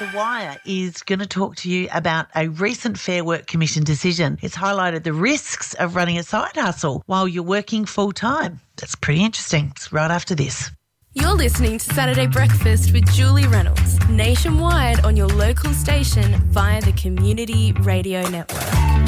Wire is going to talk to you about a recent Fair Work Commission decision. It's highlighted the risks of running a side hustle while you're working full-time. That's pretty interesting. It's right after this. You're listening to Saturday Breakfast with Julie Reynolds, nationwide on your local station via the Community Radio Network.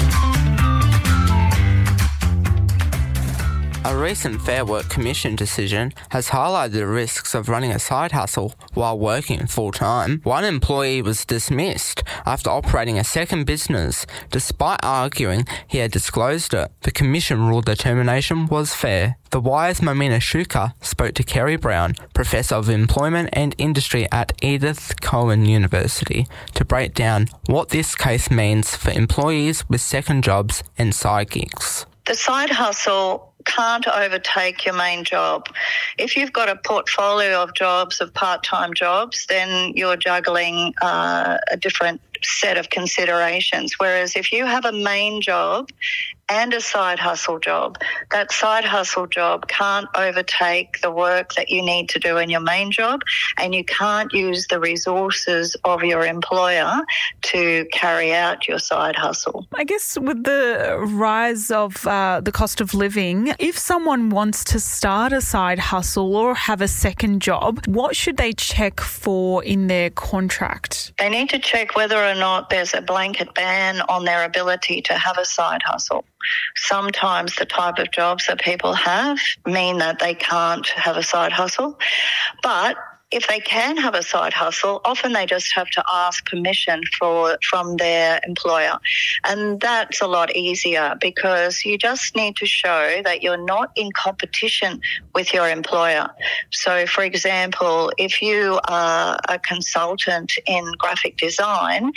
A recent Fair Work Commission decision has highlighted the risks of running a side hustle while working full-time. One employee was dismissed after operating a second business, despite arguing he had disclosed it. The Commission ruled the termination was fair. The Wire's Momina Shuka spoke to Kerry Brown, Professor of Employment and Industry at Edith Cowan University, to break down what this case means for employees with second jobs and side gigs. The side hustle can't overtake your main job. If you've got a portfolio of jobs, of part-time jobs, then you're juggling a different set of considerations. Whereas if you have a main job and a side hustle job, that side hustle job can't overtake the work that you need to do in your main job, and you can't use the resources of your employer to carry out your side hustle. I guess with the rise of the cost of living, if someone wants to start a side hustle or have a second job, what should they check for in their contract? They need to check whether or not there's a blanket ban on their ability to have a side hustle. Sometimes the type of jobs that people have mean that they can't have a side hustle, but if they can have a side hustle, often they just have to ask permission from their employer. And that's a lot easier because you just need to show that you're not in competition with your employer. So, for example, if you are a consultant in graphic design,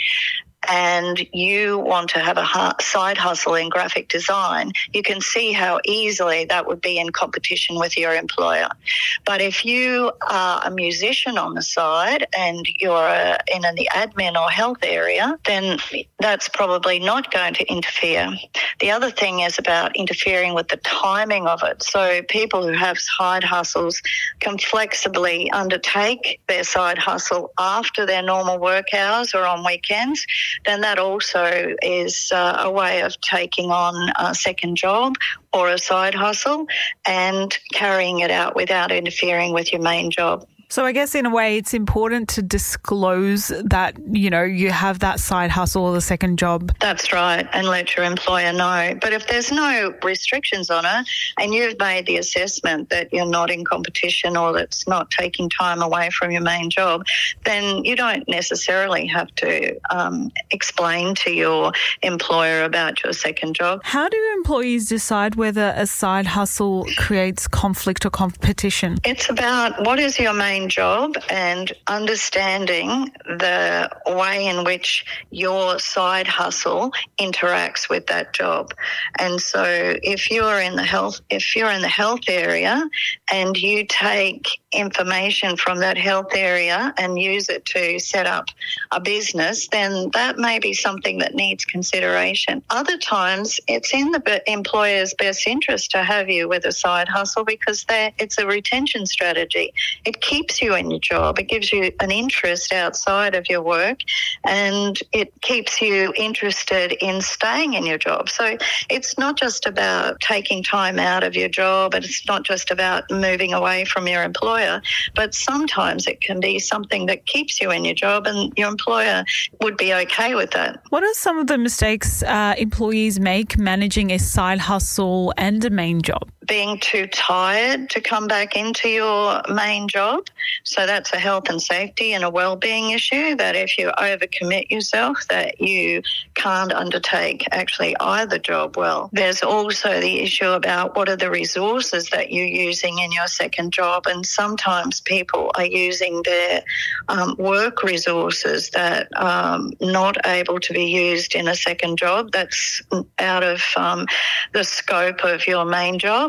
and you want to have a side hustle in graphic design, you can see how easily that would be in competition with your employer. But if you are a musician on the side and you're in the admin or health area, then that's probably not going to interfere. The other thing is about interfering with the timing of it. So people who have side hustles can flexibly undertake their side hustle after their normal work hours or on weekends. Then that also is a way of taking on a second job or a side hustle and carrying it out without interfering with your main job. So I guess in a way it's important to disclose that, you know, you have that side hustle or the second job. That's right, and let your employer know. But if there's no restrictions on it and you've made the assessment that you're not in competition or that's not taking time away from your main job, then you don't necessarily have to explain to your employer about your second job. How do employees decide whether a side hustle creates conflict or competition? It's about what is your main job and understanding the way in which your side hustle interacts with that job. And so if you're in the health area and you take information from that health area and use it to set up a business, then that may be something that needs consideration. Other times it's in the employer's best interest to have you with a side hustle because it's a retention strategy. It keeps you in your job. It gives you an interest outside of your work and it keeps you interested in staying in your job. So it's not just about taking time out of your job and it's not just about moving away from your employer, but sometimes it can be something that keeps you in your job and your employer would be okay with that. What are some of the mistakes employees make managing a side hustle and a main job? Being too tired to come back into your main job. So that's a health and safety and a well-being issue, that if you overcommit yourself, that you can't undertake actually either job well. There's also the issue about what are the resources that you're using in your second job, and sometimes people are using their work resources that are not able to be used in a second job. That's out of the scope of your main job.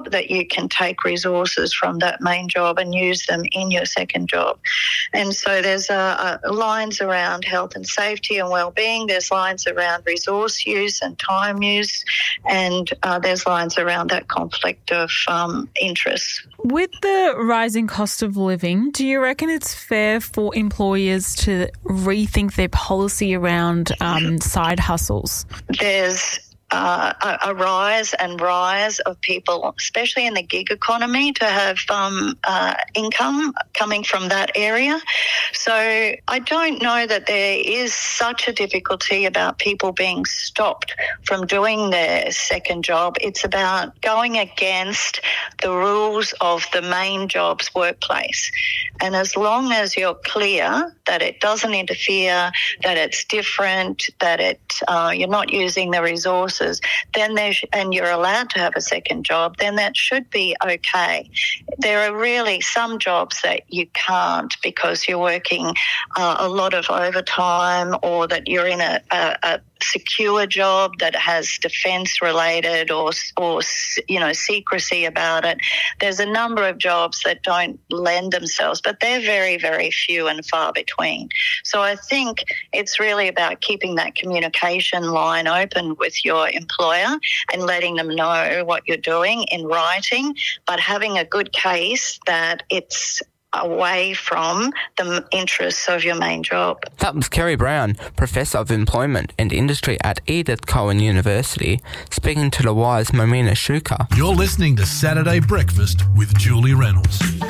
job, that you can take resources from that main job and use them in your second job. And so there's lines around health and safety and wellbeing. There's lines around resource use and time use, and there's lines around that conflict of interest. With the rising cost of living, do you reckon it's fair for employers to rethink their policy around side hustles? There's a rise of people, especially in the gig economy, to have income coming from that area. So I don't know that there is such a difficulty about people being stopped from doing their second job. It's about going against the rules of the main job's workplace. And as long as you're clear that it doesn't interfere, that it's different, that you're not using the resources, then and you're allowed to have a second job, then that should be okay. There are really some jobs that you can't because you're working a lot of overtime, or that you're in a secure job that has defence related or secrecy about it. There's a number of jobs that don't lend themselves, but they're very, very few and far between. So I think it's really about keeping that communication line open with your employer and letting them know what you're doing in writing, but having a good case that it's away from the interests of your main job. That was Kerry Brown, Professor of Employment and Industry at Edith Cowan University, speaking to The Wire's Momina Shuka. You're listening to Saturday Breakfast with Julie Reynolds.